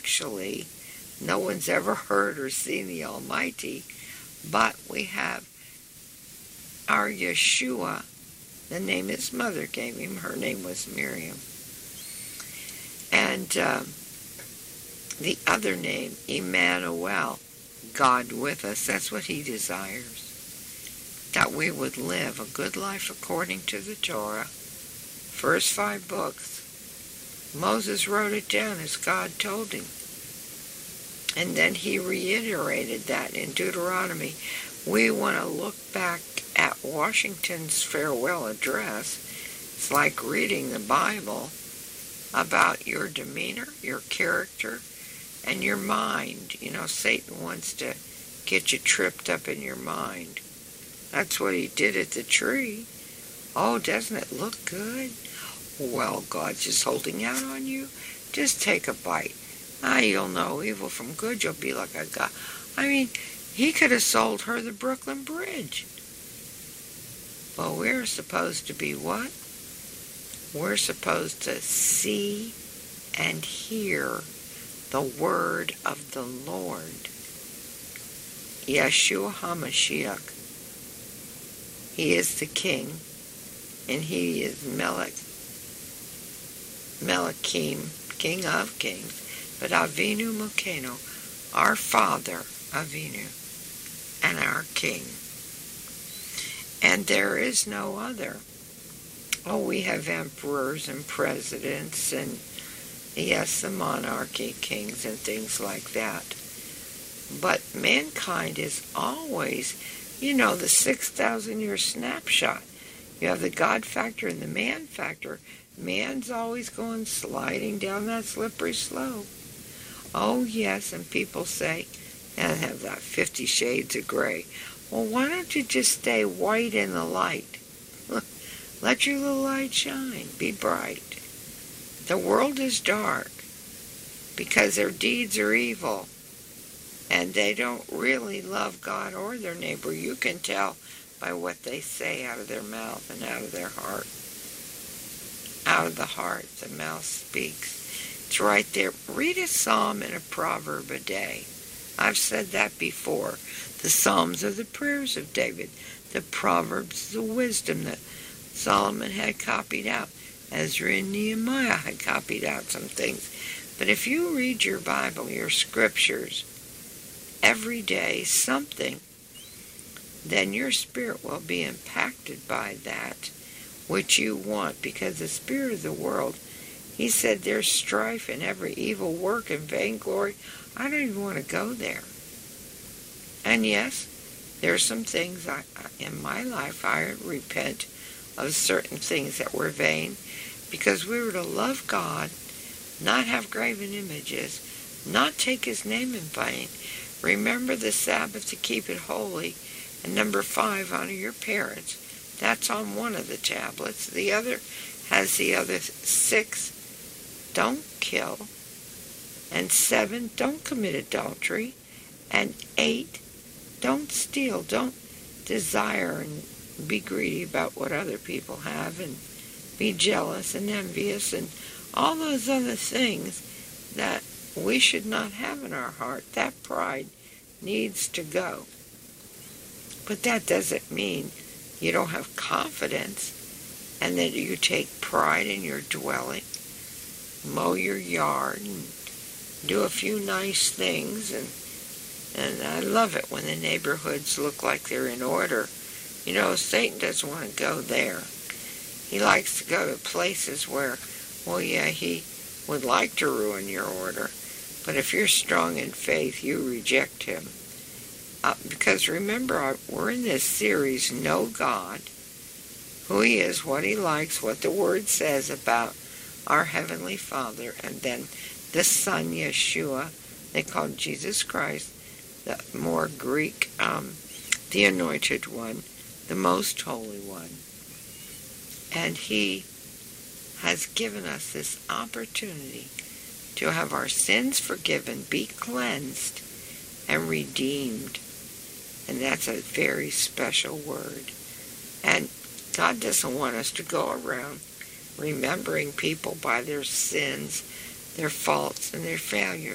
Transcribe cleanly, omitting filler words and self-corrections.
actually, no one's ever heard or seen the Almighty, but we have our Yeshua, the name his mother gave him. Her name was Miriam. And the other name, Emmanuel, God with us. That's what he desires. That we would live a good life according to the Torah. First 5 books. Moses wrote it down as God told him. And then he reiterated that in Deuteronomy. We want to look back at Washington's farewell address. It's like reading the Bible about your demeanor, your character, and your mind. You know, Satan wants to get you tripped up in your mind. That's what he did at the tree. Oh, doesn't it look good? Well, God's just holding out on you. Just take a bite. You'll know evil from good. You'll be like a God. I mean, he could have sold her the Brooklyn Bridge. But we're supposed to be what? We're supposed to see and hear the word of the Lord. Yeshua HaMashiach. He is the King, and he is Melachim, King of Kings. But Avinu Mokeno, our Father, Avinu, and our King. And there is no other. Oh, we have emperors and presidents and, yes, the monarchy, kings and things like that. But mankind is always, the 6,000-year snapshot. You have the God factor and the man factor. Man's always going sliding down that slippery slope. Oh, yes, and people say, and have that 50 Shades of Gray. Well, why don't you just stay white in the light? Let your little light shine. Be bright. The world is dark because their deeds are evil. And they don't really love God or their neighbor. You can tell by what they say out of their mouth and out of their heart. Out of the heart, the mouth speaks. It's right there. Read a psalm and a proverb a day. I've said that before. The Psalms are the prayers of David. The Proverbs, the wisdom that Solomon had copied out. Ezra and Nehemiah had copied out some things. But if you read your Bible, your scriptures, every day, something, then your spirit will be impacted by that which you want. Because the spirit of the world, he said there's strife in every evil work and vainglory. I don't even want to go there. And yes, there's some things in my life I repent of certain things that were vain, because we were to love God, not have graven images, not take his name in vain, remember the Sabbath to keep it holy, and number 5, honor your parents. That's on one of the tablets. The other has the other 6, don't kill, and 7, don't commit adultery, and 8, don't steal, don't desire and be greedy about what other people have, and be jealous and envious, and all those other things that we should not have in our heart. That pride needs to go. But that doesn't mean you don't have confidence and that you take pride in your dwelling, mow your yard, and do a few nice things. And I love it when the neighborhoods look like they're in order. Satan doesn't want to go there. He likes to go to places where, he would like to ruin your order. But if you're strong in faith, you reject him. Because remember, we're in this series, Know God, who he is, what he likes, what the Word says about our Heavenly Father, and then the Son, Yeshua, they call Jesus Christ, the more Greek, the Anointed One, the Most Holy One. And he has given us this opportunity to have our sins forgiven, be cleansed, and redeemed. And that's a very special word. And God doesn't want us to go around remembering people by their sins, their faults, and their failures.